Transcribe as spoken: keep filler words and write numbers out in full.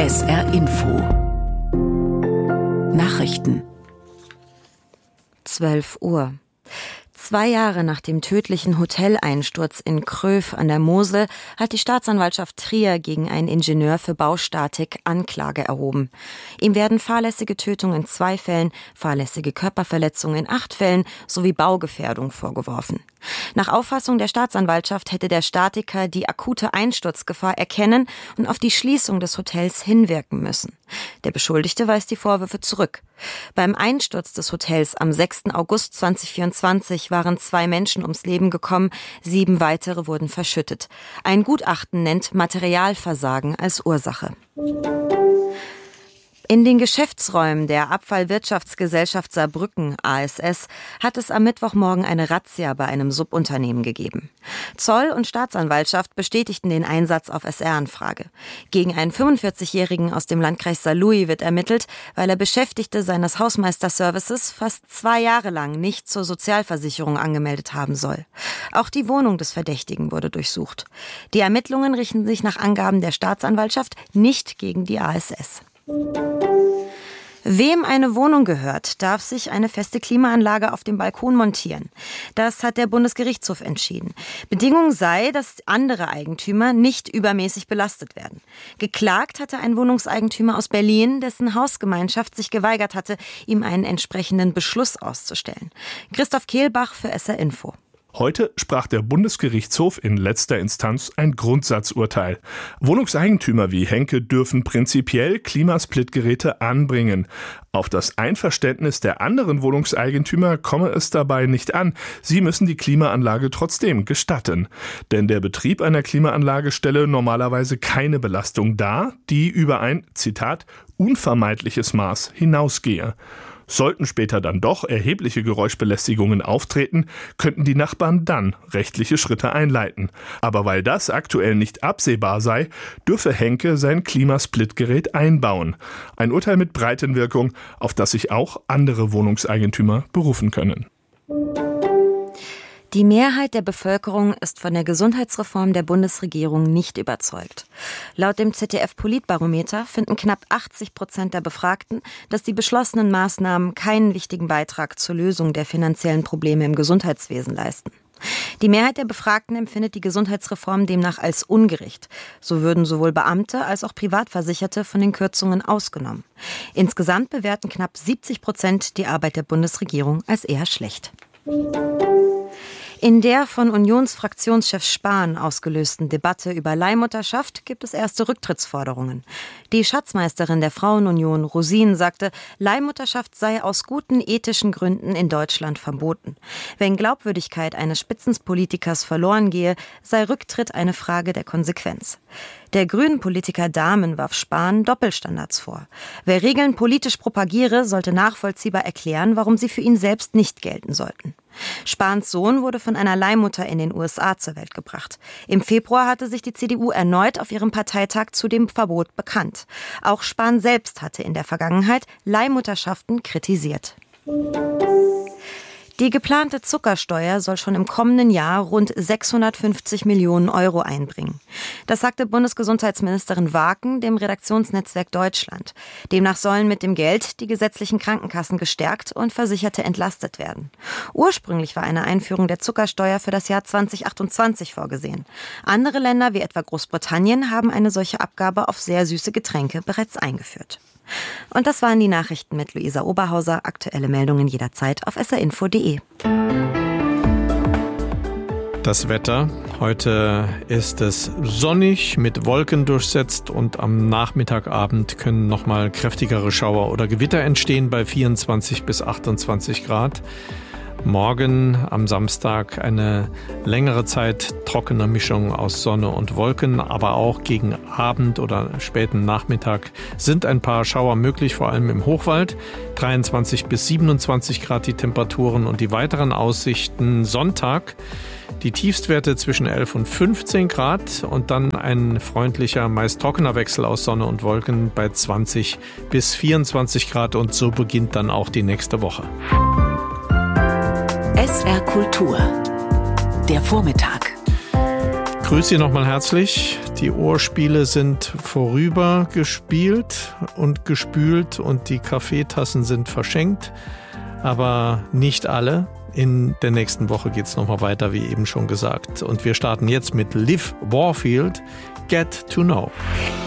S R Info Nachrichten. zwölf Uhr. Zwei Jahre nach dem tödlichen Hoteleinsturz in Kröv an der Mosel hat die Staatsanwaltschaft Trier gegen einen Ingenieur für Baustatik Anklage erhoben. Ihm werden fahrlässige Tötung in zwei Fällen, fahrlässige Körperverletzung in acht Fällen sowie Baugefährdung vorgeworfen. Nach Auffassung der Staatsanwaltschaft hätte der Statiker die akute Einsturzgefahr erkennen und auf die Schließung des Hotels hinwirken müssen. Der Beschuldigte weist die Vorwürfe zurück. Beim Einsturz des Hotels am sechsten August zweitausendvierundzwanzig waren zwei Menschen ums Leben gekommen, sieben weitere wurden verschüttet. Ein Gutachten nennt Materialversagen als Ursache. In den Geschäftsräumen der Abfallwirtschaftsgesellschaft Saarbrücken A S S hat es am Mittwochmorgen eine Razzia bei einem Subunternehmen gegeben. Zoll und Staatsanwaltschaft bestätigten den Einsatz auf S R-Anfrage. Gegen einen fünfundvierzigjährigen aus dem Landkreis Saarlouis wird ermittelt, weil er Beschäftigte seines Hausmeisterservices fast zwei Jahre lang nicht zur Sozialversicherung angemeldet haben soll. Auch die Wohnung des Verdächtigen wurde durchsucht. Die Ermittlungen richten sich nach Angaben der Staatsanwaltschaft nicht gegen die A S S. Wem eine Wohnung gehört, darf sich eine feste Klimaanlage auf dem Balkon montieren. Das hat der Bundesgerichtshof entschieden. Bedingung sei, dass andere Eigentümer nicht übermäßig belastet werden. Geklagt hatte ein Wohnungseigentümer aus Berlin, dessen Hausgemeinschaft sich geweigert hatte, ihm einen entsprechenden Beschluss auszustellen. Christoph Kehlbach für S R Info. Heute sprach der Bundesgerichtshof in letzter Instanz ein Grundsatzurteil. Wohnungseigentümer wie Henke dürfen prinzipiell Klimasplitgeräte anbringen. Auf das Einverständnis der anderen Wohnungseigentümer komme es dabei nicht an. Sie müssen die Klimaanlage trotzdem gestatten. Denn der Betrieb einer Klimaanlage stelle normalerweise keine Belastung dar, die über ein, Zitat, unvermeidliches Maß hinausgehe. Sollten später dann doch erhebliche Geräuschbelästigungen auftreten, könnten die Nachbarn dann rechtliche Schritte einleiten. Aber weil das aktuell nicht absehbar sei, dürfe Henke sein Klimasplitgerät einbauen. Ein Urteil mit Breitenwirkung, auf das sich auch andere Wohnungseigentümer berufen können. Die Mehrheit der Bevölkerung ist von der Gesundheitsreform der Bundesregierung nicht überzeugt. Laut dem Z D F-Politbarometer finden knapp achtzig Prozent der Befragten, dass die beschlossenen Maßnahmen keinen wichtigen Beitrag zur Lösung der finanziellen Probleme im Gesundheitswesen leisten. Die Mehrheit der Befragten empfindet die Gesundheitsreform demnach als ungerecht. So würden sowohl Beamte als auch Privatversicherte von den Kürzungen ausgenommen. Insgesamt bewerten knapp siebzig Prozent die Arbeit der Bundesregierung als eher schlecht. In der von Unionsfraktionschef Spahn ausgelösten Debatte über Leihmutterschaft gibt es erste Rücktrittsforderungen. Die Schatzmeisterin der Frauenunion, Rosin, sagte, Leihmutterschaft sei aus guten ethischen Gründen in Deutschland verboten. Wenn Glaubwürdigkeit eines Spitzenpolitikers verloren gehe, sei Rücktritt eine Frage der Konsequenz. Der Grünen-Politiker Dahmen warf Spahn Doppelstandards vor. Wer Regeln politisch propagiere, sollte nachvollziehbar erklären, warum sie für ihn selbst nicht gelten sollten. Spahns Sohn wurde von einer Leihmutter in den U S A zur Welt gebracht. Im Februar hatte sich die C D U erneut auf ihrem Parteitag zu dem Verbot bekannt. Auch Spahn selbst hatte in der Vergangenheit Leihmutterschaften kritisiert. Die geplante Zuckersteuer soll schon im kommenden Jahr rund sechshundertfünfzig Millionen Euro einbringen. Das sagte Bundesgesundheitsministerin Waaken dem Redaktionsnetzwerk Deutschland. Demnach sollen mit dem Geld die gesetzlichen Krankenkassen gestärkt und Versicherte entlastet werden. Ursprünglich war eine Einführung der Zuckersteuer für das Jahr zweitausendachtundzwanzig vorgesehen. Andere Länder wie etwa Großbritannien haben eine solche Abgabe auf sehr süße Getränke bereits eingeführt. Und das waren die Nachrichten mit Luisa Oberhauser. Aktuelle Meldungen jederzeit auf s r info punkt d e. Das Wetter. Heute ist es sonnig mit Wolken durchsetzt und am Nachmittagabend können nochmal kräftigere Schauer oder Gewitter entstehen bei vierundzwanzig bis achtundzwanzig Grad. Morgen am Samstag eine längere Zeit trockene Mischung aus Sonne und Wolken, aber auch gegen Abend oder späten Nachmittag sind ein paar Schauer möglich, vor allem im Hochwald. dreiundzwanzig bis siebenundzwanzig Grad die Temperaturen und die weiteren Aussichten Sonntag. Die Tiefstwerte zwischen elf und fünfzehn Grad und dann ein freundlicher, meist trockener Wechsel aus Sonne und Wolken bei zwanzig bis vierundzwanzig Grad und so beginnt dann auch die nächste Woche. S R Kultur. Der Vormittag. grüße Sie nochmal herzlich. Die Ohrspiele sind vorüber gespielt und gespült und die Kaffeetassen sind verschenkt. Aber nicht alle. In der nächsten Woche geht es nochmal weiter, wie eben schon gesagt. Und wir starten jetzt mit Liv Warfield, Get to Know.